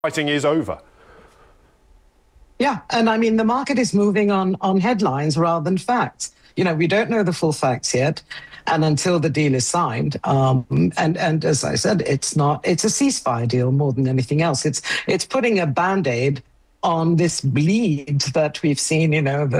Fighting is over. Yeah, and I mean, the market is moving on headlines rather than facts. You know, we don't know the full facts yet, and until the deal is signed, and as I said, it's a ceasefire deal more than anything else. It's putting a Band-Aid on this bleed that we've seen. You know,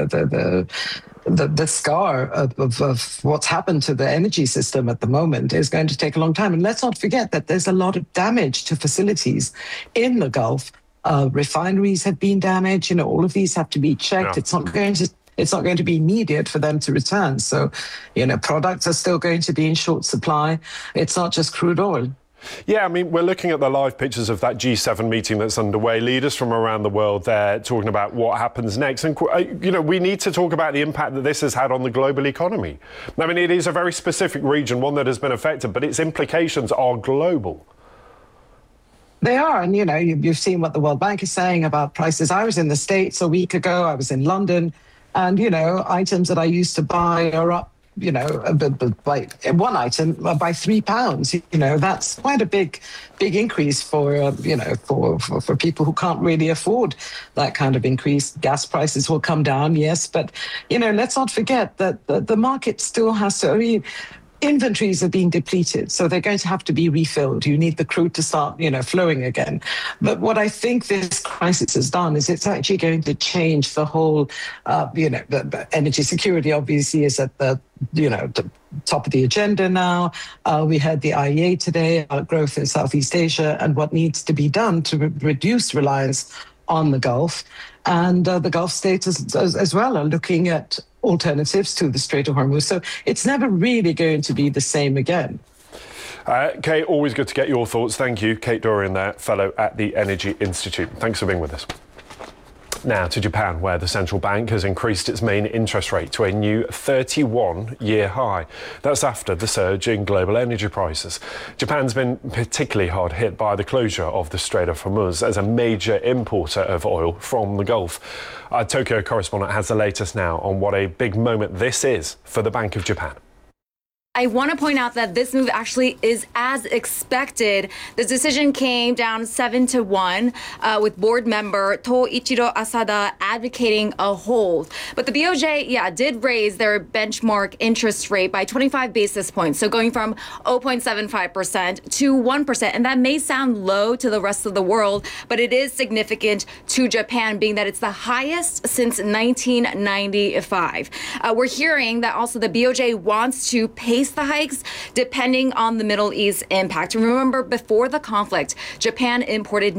the scar of what's happened to the energy system at the moment is going to take a long time. And let's not forget that there's a lot of damage to facilities in the Gulf. Refineries have been damaged. You know, all of these have to be checked. Yeah. It's not going to be immediate for them to return. So, you know, products are still going to be in short supply. It's not just crude oil. Yeah, I mean, we're looking at the live pictures of that G7 meeting that's underway. Leaders from around the world there talking about what happens next. And, you know, we need to talk about the impact that this has had on the global economy. I mean, it is a very specific region, one that has been affected, but its implications are global. They are. And, you know, you've seen what the World Bank is saying about prices. I was in the States a week ago. I was in London. And, you know, items that I used to buy are up, you know, by one item by £3. You know, that's quite a big increase for, you know, for people who can't really afford that kind of increase. Gas prices will come down, yes. But, you know, let's not forget that the market still has to, I mean, inventories are being depleted, so they're going to have to be refilled. You need the crude to start, you know, flowing again. But what I think this crisis has done is it's actually going to change the whole, you know, the energy security obviously is at the, you know, the top of the agenda now. We heard the IEA today about growth in Southeast Asia and what needs to be done to reduce reliance on the Gulf. And the Gulf states as well are looking at alternatives to the Strait of Hormuz. So it's never really going to be the same again. Kate, always good to get your thoughts. Thank you. Kate Dorian there, fellow at the Energy Institute. Thanks for being with us. Now to Japan, where the central bank has increased its main interest rate to a new 31-year high. That's after the surge in global energy prices. Japan's been particularly hard hit by the closure of the Strait of Hormuz as a major importer of oil from the Gulf. Our Tokyo correspondent has the latest now on what a big moment this is for the Bank of Japan. I want to point out that this move actually is as expected. The decision came down 7-1 with board member Toichiro Asada advocating a hold. But the BOJ, did raise their benchmark interest rate by 25 basis points. So going from 0.75% to 1%. And that may sound low to the rest of the world, but it is significant to Japan, being that it's the highest since 1995. We're hearing that also the BOJ wants to pace the hikes depending on the Middle East impact. And remember, before the conflict, Japan imported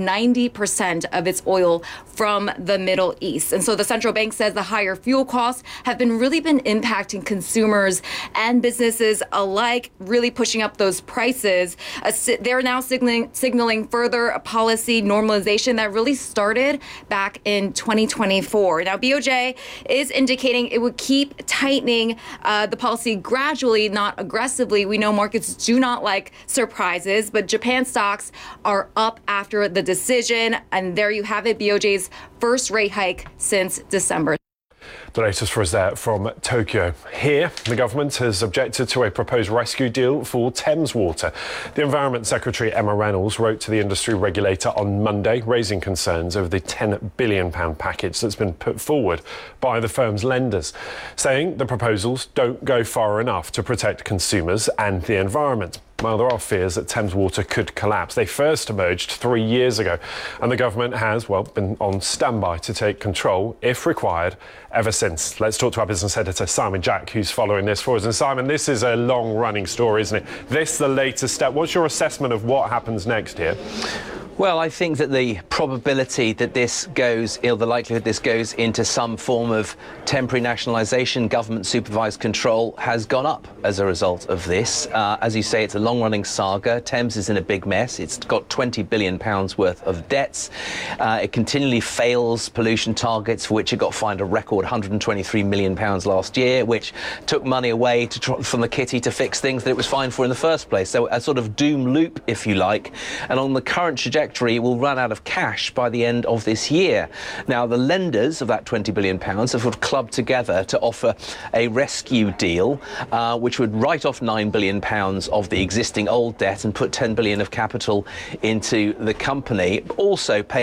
90% of its oil from the Middle East. And so the central bank says the higher fuel costs have really been impacting consumers and businesses alike, really pushing up those prices. They're now signaling further policy normalization that really started back in 2024. Now, BOJ is indicating it would keep tightening the policy gradually, not aggressively. We know markets do not like surprises, but Japan stocks are up after the decision. And there you have it, BOJ's first rate hike since December. The latest for us there from Tokyo. Here, the government has objected to a proposed rescue deal for Thames Water. The Environment Secretary Emma Reynolds wrote to the industry regulator on Monday, raising concerns over the £10 billion package that's been put forward by the firm's lenders, saying the proposals don't go far enough to protect consumers and the environment. Well, there are fears that Thames Water could collapse. They first emerged 3 years ago, and the government has, been on standby to take control, if required, ever since. Let's talk to our business editor, Simon Jack, who's following this for us. And Simon, this is a long-running story, isn't it? This the latest step. What's your assessment of what happens next here? Well, I think that the probability that this goes, the likelihood this goes into some form of temporary nationalisation, government-supervised control, has gone up as a result of this. As you say, it's a long-running saga. Thames is in a big mess. It's got £20 billion worth of debts. It continually fails pollution targets, for which it got fined a record £123 million last year, which took money away from the kitty to fix things that it was fined for in the first place. So a sort of doom loop, if you like. And on the current trajectory, will run out of cash by the end of this year. Now, the lenders of that £20 billion have clubbed together to offer a rescue deal, which would write off £9 billion of the existing existing old debt and put 10 billion of capital into the company. Also pay